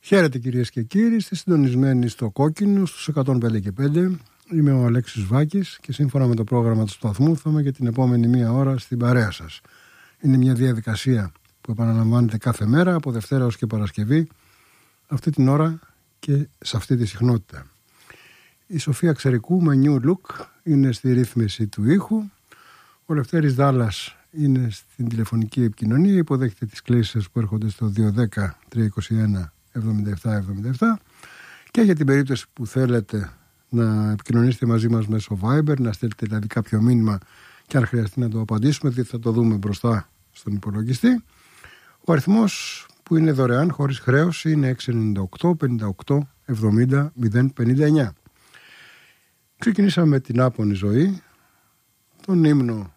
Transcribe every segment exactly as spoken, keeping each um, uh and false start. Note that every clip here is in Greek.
Χαίρετε κυρίες και κύριοι, είστε συντονισμένοι στο Κόκκινο στους εκατόν πέντε και πέντε. Είμαι ο Αλέξης Βάκης και σύμφωνα με το πρόγραμμα του σταθμού θα είμαι για την επόμενη μία ώρα στην παρέα σας. Είναι μια διαδικασία που επαναλαμβάνεται κάθε μέρα από Δευτέρα ως και Παρασκευή, αυτή την ώρα και σε αυτή τη συχνότητα. Η Σοφία Ξερικού με New Look είναι στη ρύθμιση του ήχου. Ο Λευτέρης Δάλλας είναι στην τηλεφωνική επικοινωνία, υποδέχεται τις κλήσεις που έρχονται στο δύο ένα μηδέν τρία είκοσι ένα εβδομήντα επτά εβδομήντα επτά και για την περίπτωση που θέλετε να επικοινωνήσετε μαζί μας μέσω Viber, να στέλνετε δηλαδή κάποιο μήνυμα και αν χρειαστεί να το απαντήσουμε, διότι θα το δούμε μπροστά στον υπολογιστή. Ο αριθμός που είναι δωρεάν χωρίς χρέος είναι έξι εννιά οκτώ πενήντα οκτώ εβδομήντα μηδέν πενήντα εννιά. Ξεκινήσαμε με την άπονη ζωή, τον ύμνο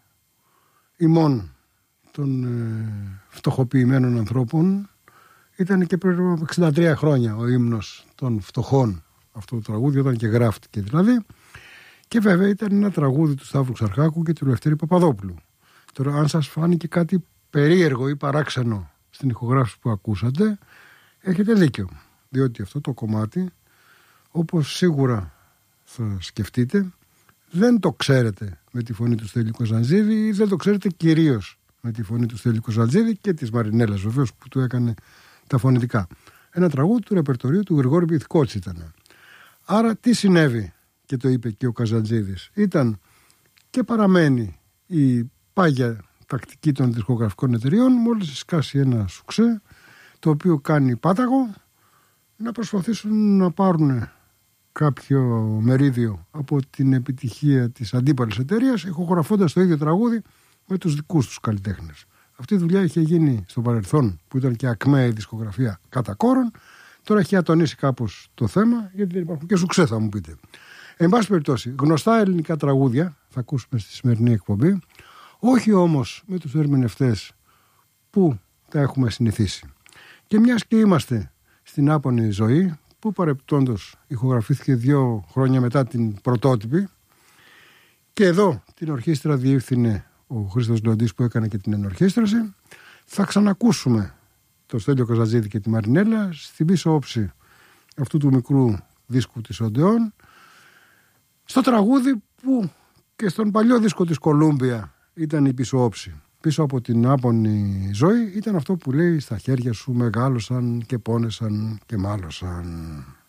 ημών των ε, φτωχοποιημένων ανθρώπων. Ήταν και πριν από εξήντα τρία χρόνια ο ύμνος των φτωχών, αυτό το τραγούδι, όταν και γράφτηκε δηλαδή. Και βέβαια ήταν ένα τραγούδι του Σταύρου Ξαρχάκου και του Λευτέρη Παπαδόπουλου. Τώρα, αν σας φάνηκε κάτι περίεργο ή παράξενο στην ηχογράφηση που ακούσατε, έχετε δίκιο. Διότι αυτό το κομμάτι, όπως σίγουρα θα σκεφτείτε, δεν το ξέρετε με τη φωνή του Στέλιου Καζαντζίδη ή δεν το ξέρετε κυρίως με τη φωνή του Στέλιου Καζαντζίδη και της Μαρινέλας βεβαίως που του έκανε τα φωνητικά. Ένα τραγούδι του ρεπερτορίου του Γρηγόρη Πυθικότση ήταν. Άρα τι συνέβη, και το είπε και ο Καζαντζίδης, ήταν και παραμένει η πάγια τακτική των δισκογραφικών εταιριών, μόλις σκάσει ένα σουξέ το οποίο κάνει πάταγο, να προσπαθήσουν να πάρουν κάποιο μερίδιο από την επιτυχία της αντίπαλης εταιρείας, ηχογραφώντας το ίδιο τραγούδι με τους δικούς τους καλλιτέχνες. Αυτή η δουλειά είχε γίνει στο παρελθόν, που ήταν και ακμαία η δισκογραφία κατά κόρον. Τώρα έχει ατονίσει κάπως το θέμα, γιατί δεν υπάρχουν και σουξέ, θα μου πείτε. Εν πάση περιπτώσει, γνωστά ελληνικά τραγούδια θα ακούσουμε στη σημερινή εκπομπή, όχι όμως με τους ερμηνευτές που τα έχουμε συνηθίσει. Και μιας και είμαστε στην άπονη ζωή, που παρεπτόντως ηχογραφήθηκε δύο χρόνια μετά την πρωτότυπη, και εδώ την ορχήστρα διεύθυνε ο Χρήστος Λοντής που έκανε και την ενορχήστραση, θα ξανακούσουμε το Στέλιο Καζαντζίδη και τη Μαρινέλα στην πίσω όψη αυτού του μικρού δίσκου της Οντεόν, στο τραγούδι που και στον παλιό δίσκο της Κολούμπια ήταν η πίσω όψη. Πίσω από την άπονη ζωή ήταν αυτό που λέει «Στα χέρια σου μεγάλωσαν και πόνεσαν και μάλωσαν».